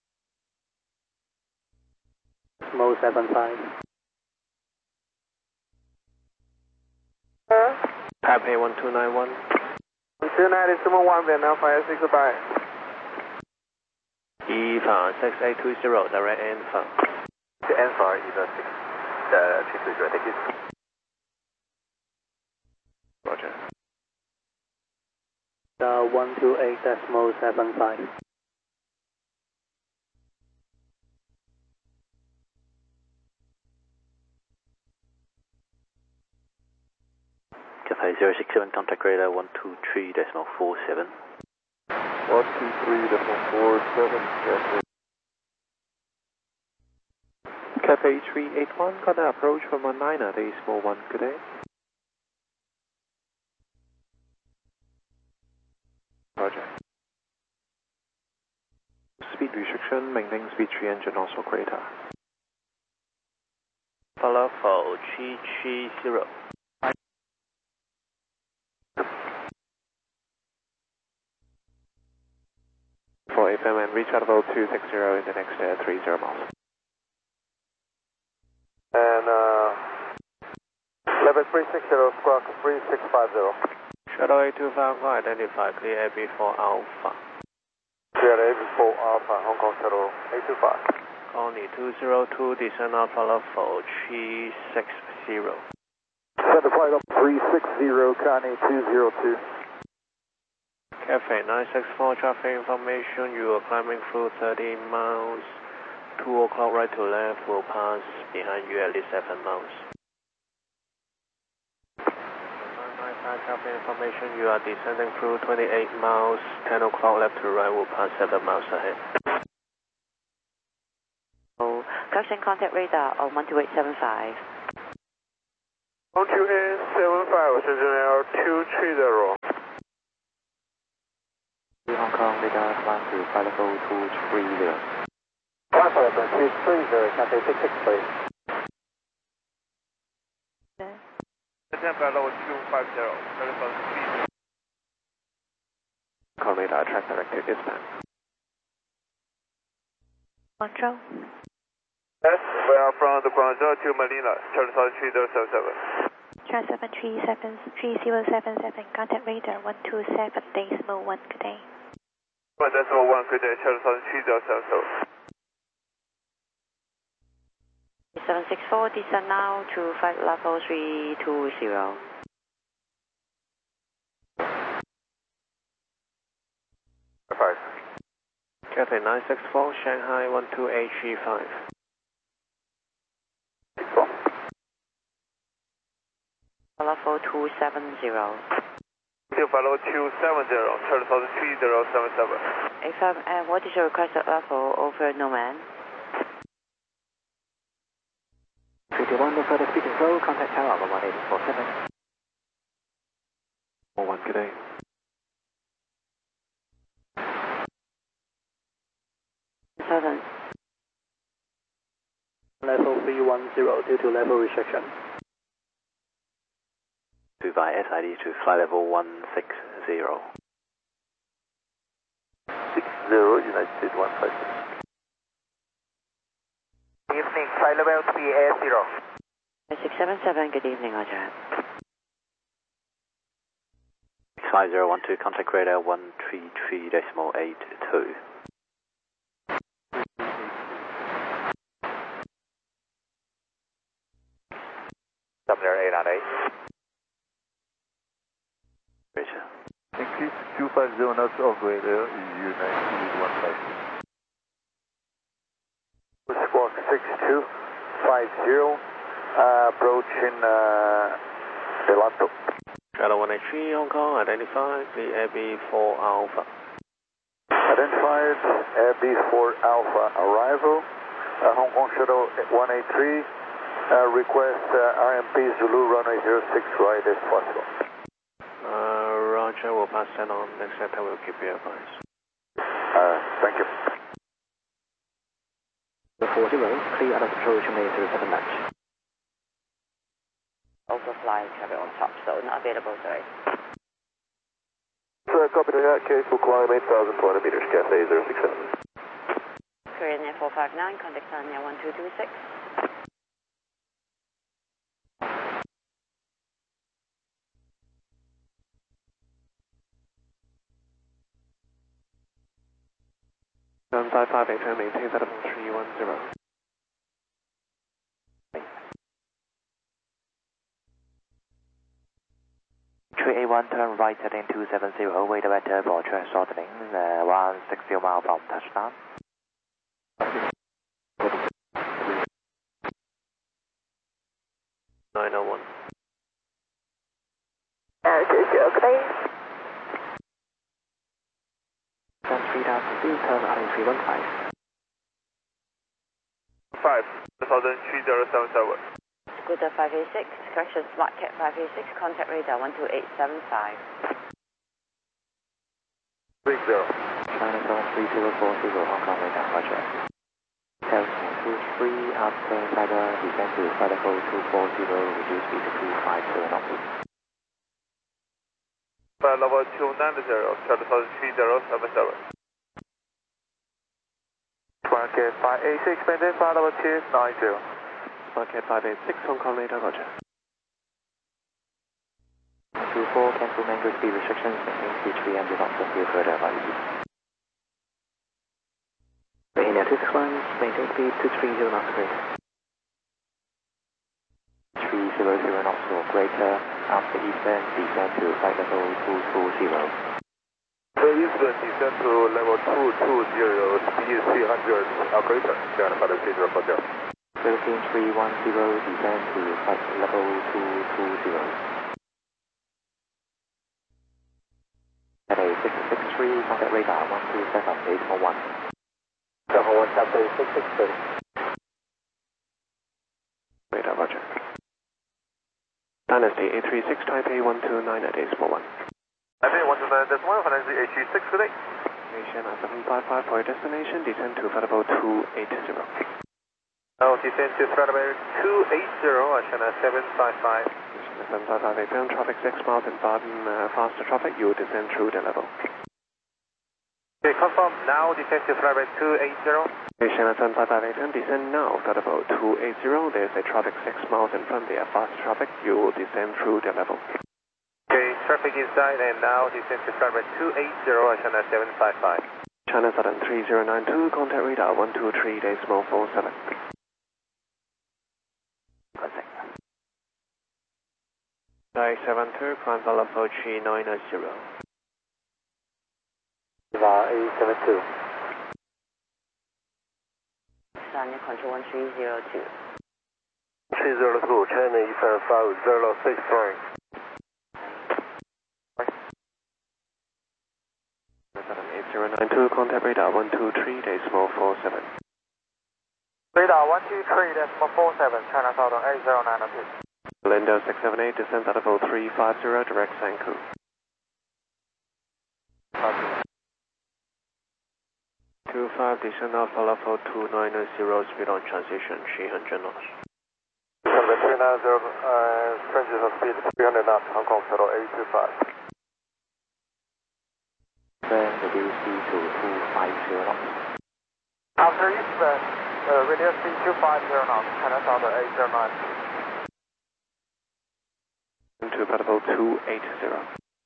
Mo seven five. Taipei one two nine one. two nine decimal one, Vietnam five six, goodbye. Eva six eight two zero, direct answer. The answer, Eva six three two zero, thank you. Roger. Uh, one two eight decimal seven five. Cafe zero six seven, contact radar one two three decimal four seven. one two three decimal four seven, Cafe. Cafe three eight one, contact approach from one nine, decimal one, good day. Roger. Speed restriction, maintain speed three engine, also greater. Follow for three three zero. For F M and reach out level two six zero in the next uh, three zero miles. And uh, level three six zero, squawk three six five zero. Shuttle eight two five five, identify clear A B four Alpha. Clear A B four Alpha, Hong Kong Shuttle eight two five. Connie two zero two, descend Alpha level three six zero. Center flight up three six zero, Connie two zero two. Cafe nine six four, traffic information, you are climbing through thirty miles. two o'clock right to left will pass behind you at least seven miles. Traffic information, you are descending through twenty-eight miles. ten o'clock left to right will pass seven miles ahead. Oh, Captain, contact radar on one two eight seven five. one two eight seven five, Sentinel two three zero. Kong radar, climb to flight level two three zero. Flight level two three zero, Cathay six six please. Descend flight level two five zero, telephone three zero. Kong radar, track director dispatch. Control. Yes, we are from the Guangzhou to Manila, Charlie Southern three zero seven seven. Charlie seven three seven three zero seven seven, contact radar one two seven decimal one, good day. one decimal one, good day, Charlie Southern three zero seven seven. seven six four, descend now to flight level three two zero. Five. Cathay nine six four, Shanghai one two eight three five. Level two seven zero. Flight level two seven zero, Charlie Southern three zero seven seven. If um, uh, what is your requested level over Nomad? three two one, no further speed and flow, contact tower one one eight four seven. four one, good day. Seven. Level three one zero due to level restriction. To by S I D to flight level one six zero. six zero, United one five six. Evening, flight level three A zero. six seven seven, good evening, Roger. five zero one two, contact radar one three three decimal eight two. seven eight nine eight. Roger. Increase two five zero knots of radar, United one five six. Squawk six two five zero, uh, approaching uh, Delano. Shadow one eight three, Hong Kong, identified, the A B four Alpha. Identified, A B four Alpha arrival, uh, Hong Kong Shadow one eight three, uh, request uh, R M P Zulu runway zero six right if possible. Uh, Roger, we'll pass that on. Next center will keep you advised. Uh, thank you. four zero, clear out of control to May zero seven match. Overfly traffic on top, so not available, sorry. So, copy that, case will climb eight thousand two hundred meters, Cathay zero six seven. Korean Air four five nine, contact Sanya one two two six. seven five five eight, maintain that level three one zero. three A one, turn right heading two seven zero, wait about turbo track shortening, uh, one sixty miles from touchdown. nine oh one. Uh, zero, good day. three thousand two, turn runway three one five. five, Southern three zero seven seven. Scooter five eight six, correction, Smart Cat five eight six, contact radar one two eight seven five. three zero. China seven three zero four zero, Hong Kong radar, Roger. Delta two three, after radar, descend to flight level two four zero, reduce speed to two five zero knots. Flight level two nine zero, Charlie Southern three zero seven seven. Market five eight six, maintain flight level two nine zero. Market five eight six, Hong Kong radar, Roger. two four, cancel mango speed restrictions, maintain speed three hundred knots until further advice. India two six one, maintain speed two three zero knots greater. three zero zero knots or greater, after eastern, descend to flight level two two zero. The eastern descend to level two two zero, speed three hundred or greater, China Southern three zero four zero. Philippines three one zero, descend to flight level two two zero. At a six six three, contact radar one two seven eight four one. seven one Cathay six six three. Radar, Roger. Dynasty eight three six, Taipei one two nine at decimal one. Taipei one two nine decimal one, Dynasty eight three six, good day. China seven five five for your destination, descend to flight level two eight zero. Now descend to flight level two eight zero, China seven five five. China seven five five, A P M, traffic six miles in Baden, uh, faster traffic, you will descend through the level. Okay, confirm, now descend to flight level two eight zero. Okay, China seven five five, A P M, descend now, flight level two eight zero, there's a traffic six miles in front there, fast traffic, you will descend through the level. Okay, traffic inside and now descend to flight level two eight zero, China seven five five. China Southern three zero nine two, contact radar one two three decimal four seven. Contact. nine seven two, climb level three nine zero. Viva A seven two. Sanya control one three zero two. three zero two, China E seven five zero six three. eight zero nine two, contact radar one two three decimal four seven. Radar one two three decimal four seven, China Southern eight zero nine two. Lindo six seven eight, descent at level three five zero, direct Sanku. two five, descend alpha level two nine zero, speed on transition, three hundred knots. three nine zero, uh, transition speed three hundred knots, Hong Kong Shuttle eight two five. Then reduce speed to two five zero knots. After eastbound, uh, radio speed two five zero knots, China Southern eight zero nine. Into level two eight zero.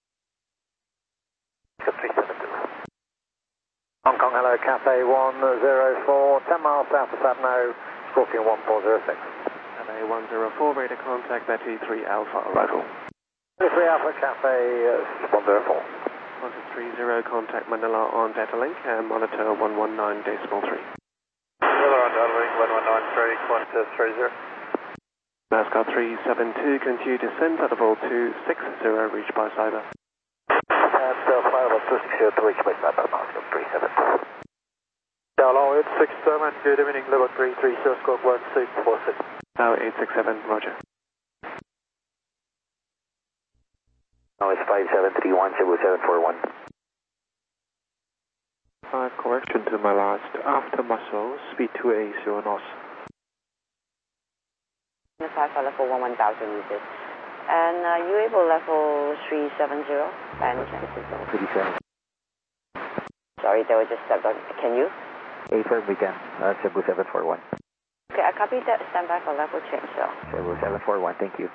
Hong Kong Hello Cafe one zero four, ten miles south of Sabno, Scorpion one four zero six. L A one zero four, radar contact Betty three Alpha arrival. three Alpha Cafe uh, one zero four. Qantas three zero, contact Manila on data link and monitor one one nine decimal three. Manila on data link one one nine three, Qantas three zero. NASCAR three seven two, continue descent at level two six zero, reached by cyber. And uh, flight level two six zero to reach by cyber, Moscow three seven two. Down eight six seven, good evening, level three three zero, squawk one six four six. Now eight six seven, roger. Now it's five seven three one zero seven four one. five, correction to my last, after muscle, speed two eight zero knots. five for level one one thousand meters. And uh, U A V level three seven zero, by any chance? three seven. Sorry, they were just stepped on. Can you? Affirm we can, uh, seven seven four one. Okay, I copy that. Stand by for level change, so. seven seven four one, thank you.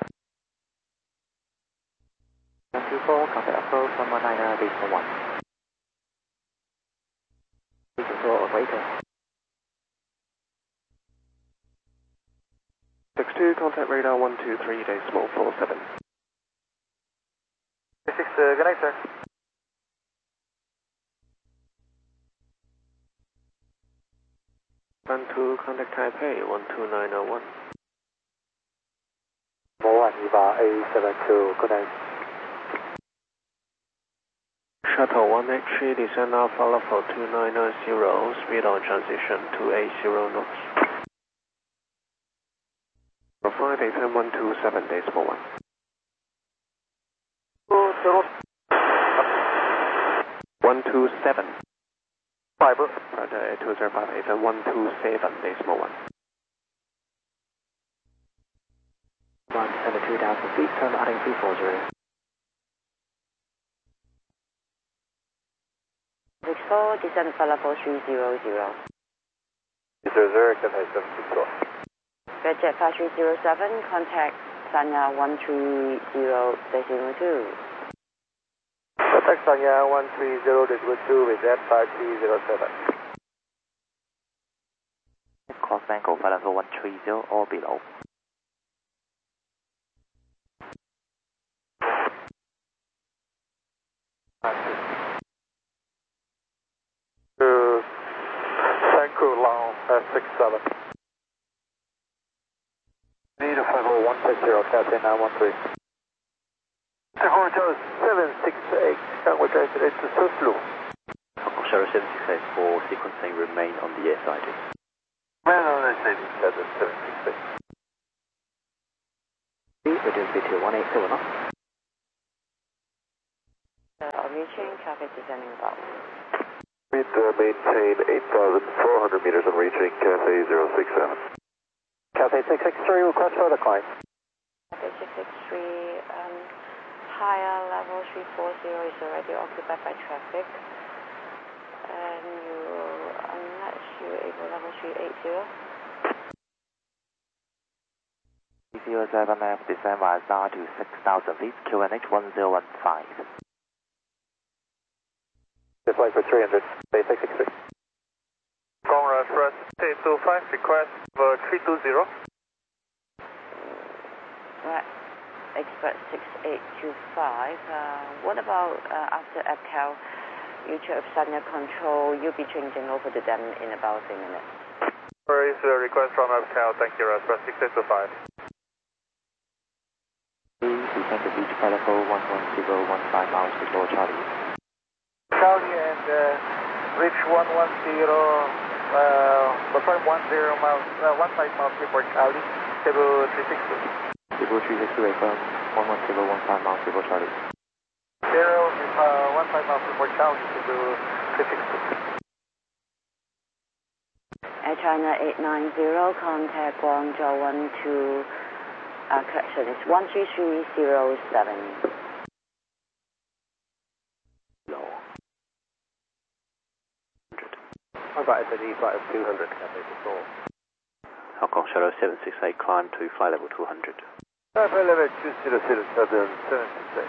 one two four, contact approach one one nine, decimal one. Control operator. six two, contact radar one two three decimal four seven. six, uh, good night, sir. one two, contact Taipei one two nine zero one. one Viva A seven two, good night. Shuttle one eight three, descend alpha level two nine zero, speed on transition two eight zero knots. five A P M one two seven decimal one. one two seven. Fiber. Right, two zero five A P M one two seven decimal one. one seventy-two thousand feet, turn heading three four zero. six four, descend for level three zero zero. zero zero, contact seven six four. Jet five three zero seven, contact Sanya one three zero decimal two. Contact Sanya one three zero decimal two with Jet five three zero seven. Cross angle flight level one three zero or below. To Sanku Long uh, six seven. Need a five oh one six zero, Captain nine one three. The Hotel seven six eight, can we get it to Suslu? Shuttle seven six eight for sequencing remain on the air side. Man on the seven seven six eight. Reduce speed to one eight zero knots. Uh, reaching traffic descending about. Speed uh, maintain eight thousand four hundred meters on reaching Cathay zero six seven. Cathay six six three, request further climb. Cathay six six three, um, higher level three four zero is already occupied by traffic. And you, unless you able level three eight zero. zero seven left, descend via star to six thousand feet, Q N H one zero one five. Flight for three hundred, Bay six six three. Conrad, Thrust eight two five, request for three two zero. Right, Express six eight two five. Uh, what about uh, after APCAL, you have Sanya control, you'll be changing over to them in about three minutes. Where is the request from APCAL? Thank you, Express six eight two five. Descend to beach flight level one one zero one five miles before Charlie. Charlie and uh, reach one one zero, uh, perform one zero miles, uh, one five miles before Charlie, Cebu three six two. Cebu three six two, affirm one one zero one five miles before Charlie. Zero, uh, one five miles before Charlie, Cebu three six two. Air China eight nine zero, contact Guangzhou one two, uh, correction, it's one three three zero seven. I've got S A D flight of two hundred, Cathay before. Hong Kong Shadow seven six eight, climb to flight level two hundred. Cathay level two zero zero seven, seven six eight.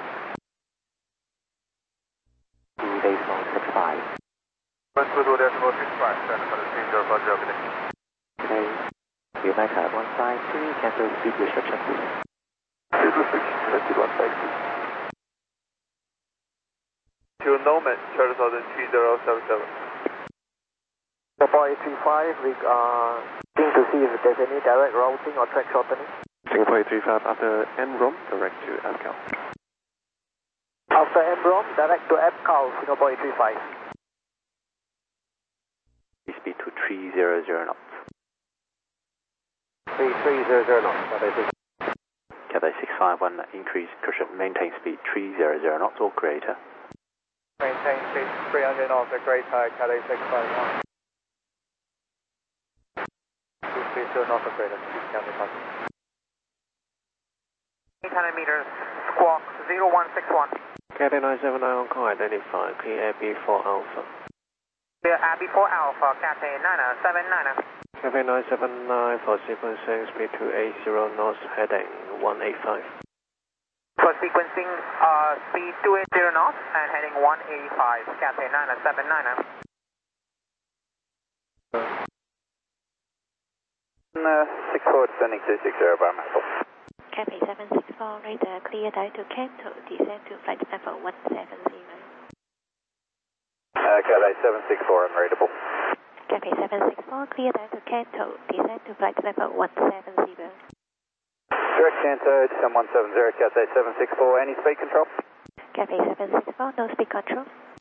Two days long six five. One two two decimal six five, China for the change of Roger opening. Today, United one five three, cancel speed restriction. Speed restriction, twenty-one taxi. To Nomad, Charlie three zero seven seven. Singapore eight three five, we are looking to see if there's any direct routing or track shortening. Singapore eight three five, after N R O M, direct to APCAL. After N R O M, direct to APCAL, Singapore eight three five. Speed to three hundred knots. three three zero zero knots, Cathay six. Cathay six five one, increase cushion, maintain speed three hundred knots or greater. Maintain speed three hundred knots or greater, Cathay six five one. Please do not operate at speed counter parking. eight hundred meters, squawk zero one six one. Cathay nine seven nine Hong Kong, identify, clear air B four Alpha. Clear air B four Alpha, Cathay nine seven nine. Cathay nine seven nine for sequencing, speed two eight zero knots, heading one eight five. For sequencing, uh, speed two eight zero knots and heading one eight five, Cathay nine seven nine. six four, descending two six zero, environmental. Cathay seven six four, radar clear direct to Kanto, descend to flight level one seven zero. Uh, Cathay seven six four, unreadable. Cathay seven six four, clear direct to Kanto, descend to flight level one seven zero. Direct Kanto, descend one seven zero, Cathay seven six four, any speed control? Cathay seven six four, no speed control.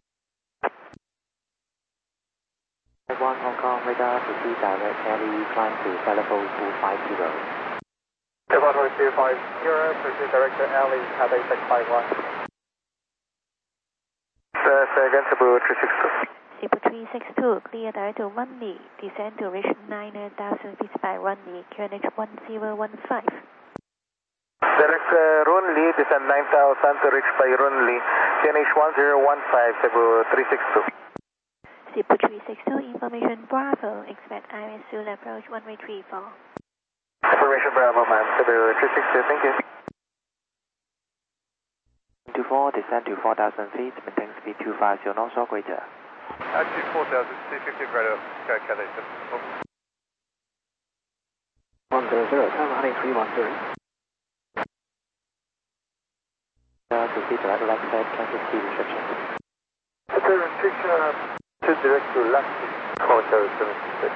one Hong Kong, radar, proceed direct, heavy, climb to flight level two five zero. Singapore two five zero, proceed direct to alley, Cathay six five one. Uh, say again, Cebu three six two. Cebu three six two, clear direct to Runway, descend to reach nine thousand feet by Runway, Q N H one zero one five. Direct uh, Runway, descend nine thousand to reach by Runway, Q N H one zero one five, Cebu three six two. Cebu three six two, information Bravo, expect I R S soon approach one way three four. Information Bravo, ma'am, Cebu three six two, thank you. two four, descend to four thousand feet, maintain speed two five zero knots or greater. Actually four thousand, two fifty greater, Cathay seven six four. one zero zero, heading three one zero. Uh, proceed direct left side, cancel speed restriction. Cathay restriction, uh, to direct to left, Concho seven six six.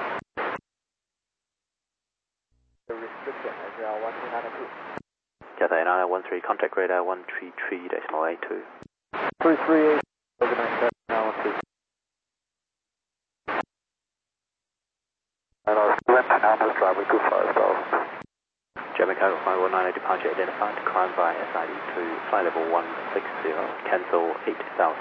The restriction is uh, one two nine two. Cathay nine one three, contact radar one three three decimal eight two. three three eight, nine seven nine two. And our left now driving two five thousand. German Cargo five one nine, departure identified, climb by S I D to flight level one six zero, cancel eight thousand.